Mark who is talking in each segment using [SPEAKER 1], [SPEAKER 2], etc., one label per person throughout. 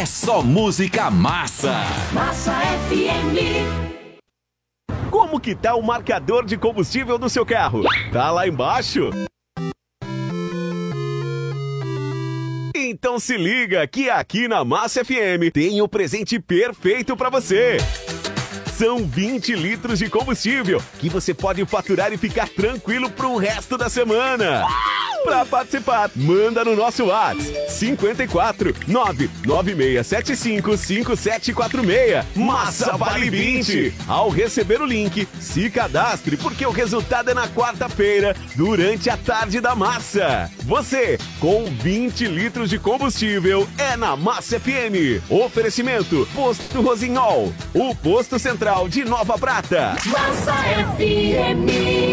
[SPEAKER 1] só música massa.
[SPEAKER 2] Massa FM.
[SPEAKER 3] Como que tá o marcador de combustível do seu carro? Tá lá embaixo? Então se liga que aqui na Massa FM tem o presente perfeito para você. São 20 litros de combustível que você pode faturar e ficar tranquilo pro resto da semana. Para participar, manda no nosso WhatsApp 54 99675 5746. Massa vale 20. Ao receber o link, se cadastre porque o resultado é na quarta-feira, durante a tarde da Massa. Você, com 20 litros de combustível, é na Massa FM. Oferecimento, Posto Rosinhol, o posto central de Nova Prata.
[SPEAKER 2] Massa FM.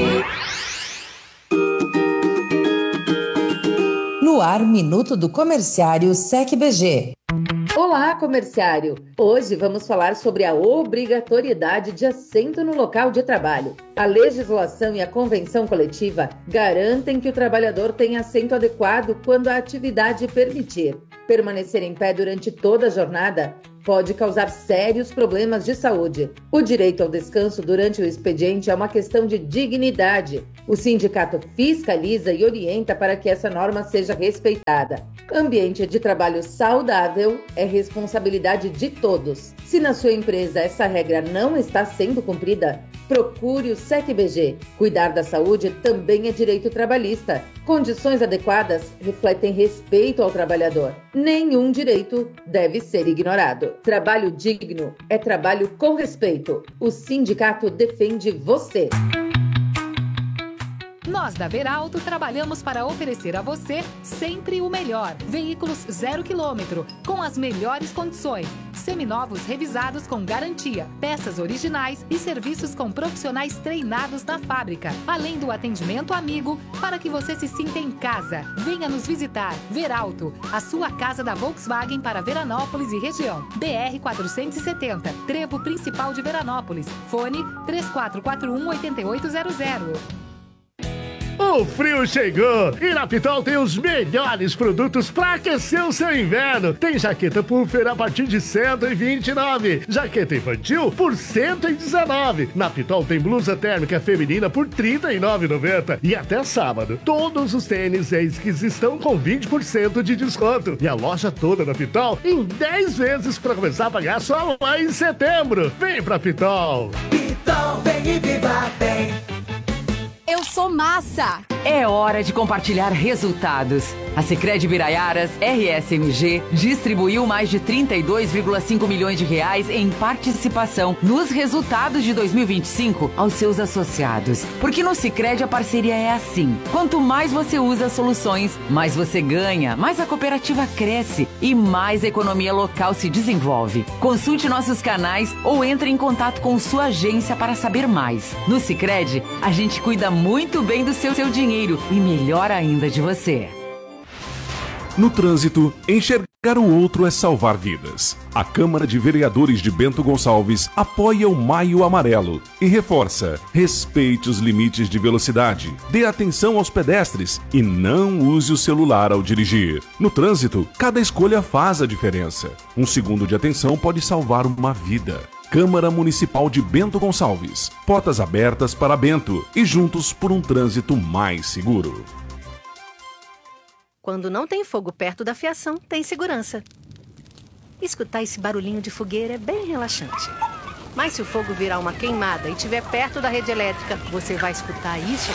[SPEAKER 4] No ar, Minuto do Comerciário SEC BG.
[SPEAKER 5] Olá, comerciário! Hoje vamos falar sobre a obrigatoriedade de assento no local de trabalho. A legislação e a convenção coletiva garantem que o trabalhador tenha assento adequado quando a atividade permitir. Permanecer em pé durante toda a jornada pode causar sérios problemas de saúde. O direito ao descanso durante o expediente é uma questão de dignidade. O sindicato fiscaliza e orienta para que essa norma seja respeitada. Ambiente de trabalho saudável é responsabilidade de todos. Se na sua empresa essa regra não está sendo cumprida, procure o SEC BG. Cuidar da saúde também é direito trabalhista. Condições adequadas refletem respeito ao trabalhador. Nenhum direito deve ser ignorado. Trabalho digno é trabalho com respeito. O sindicato defende você.
[SPEAKER 6] Nós da Veralto trabalhamos para oferecer a você sempre o melhor. Veículos 0 km, com as melhores condições. Seminovos revisados com garantia, peças originais e serviços com profissionais treinados na fábrica. Além do atendimento amigo, para que você se sinta em casa. Venha nos visitar. Veralto, a sua casa da Volkswagen para Veranópolis e região. BR 470, trevo principal de Veranópolis. Fone 3441-8800.
[SPEAKER 7] O frio chegou e na Pitol tem os melhores produtos para aquecer o seu inverno. Tem jaqueta puffer a partir de R$ 129, jaqueta infantil por R$ 119. Na Pitol tem blusa térmica feminina por R$ 39,90. E até sábado, todos os tênis Esquis estão com 20% de desconto. E a loja toda da Pitol em 10 vezes para começar a pagar só lá em setembro. Vem pra Pitol!
[SPEAKER 2] Pitol, vem e viva bem.
[SPEAKER 8] Eu sou massa!
[SPEAKER 9] É hora de compartilhar resultados. A Sicredi Biraiaras, RSMG, distribuiu mais de 32,5 milhões de reais em participação nos resultados de 2025 aos seus associados. Porque no Sicredi a parceria é assim. Quanto mais você usa soluções, mais você ganha, mais a cooperativa cresce e mais a economia local se desenvolve. Consulte nossos canais ou entre em contato com sua agência para saber mais. No Sicredi, a gente cuida muito bem do seu dinheiro e melhor ainda de você.
[SPEAKER 10] No trânsito, enxergar o outro é salvar vidas. A Câmara de Vereadores de Bento Gonçalves apoia o Maio Amarelo e reforça: respeite os limites de velocidade, dê atenção aos pedestres e não use o celular ao dirigir. No trânsito, cada escolha faz a diferença. Um segundo de atenção pode salvar uma vida. Câmara Municipal de Bento Gonçalves. Portas abertas para Bento e juntos por um trânsito mais seguro.
[SPEAKER 11] Quando não tem fogo perto da fiação, tem segurança. Escutar esse barulhinho de fogueira é bem relaxante. Mas se o fogo virar uma queimada e estiver perto da rede elétrica, você vai escutar isso?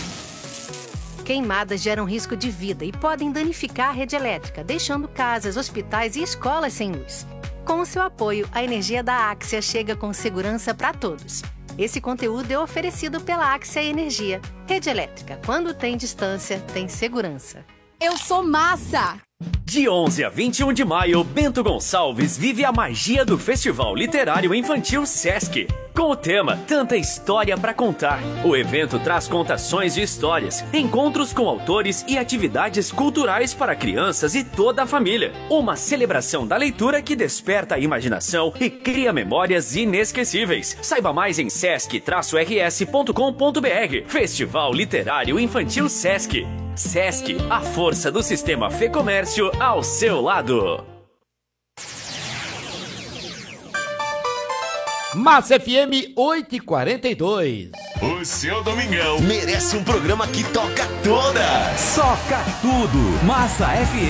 [SPEAKER 11] Queimadas geram risco de vida e podem danificar a rede elétrica, deixando casas, hospitais e escolas sem luz. Com o seu apoio, a energia da Axia chega com segurança para todos. Esse conteúdo é oferecido pela Axia Energia. Rede elétrica, quando tem distância, tem segurança.
[SPEAKER 8] Eu sou massa!
[SPEAKER 12] De 11 a 21 de maio, Bento Gonçalves vive a magia do Festival Literário Infantil Sesc. Com o tema Tanta História para Contar, o evento traz contações de histórias, encontros com autores e atividades culturais para crianças e toda a família. Uma celebração da leitura que desperta a imaginação e cria memórias inesquecíveis. Saiba mais em sesc-rs.com.br. Festival Literário Infantil Sesc. Sesc, a força do sistema Fê Comércio ao seu lado.
[SPEAKER 13] Massa FM 8h42.
[SPEAKER 1] O seu domingão merece um programa que toca todas.
[SPEAKER 12] Toca tudo. Massa FM.